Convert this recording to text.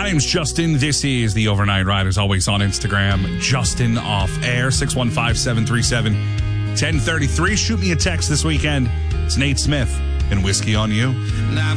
My name's Justin. This is the Overnight Ride, as always on Instagram. Justin Off Air, 615-737-1033. Shoot me a text this weekend. It's Nate Smith and Whiskey on You.